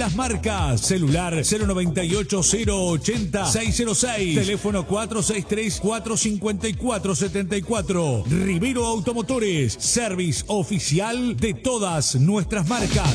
las marcas. Celular 098-080-606. Teléfono 463-454-74. Rivero Automotores. Service oficial de todas nuestras marcas.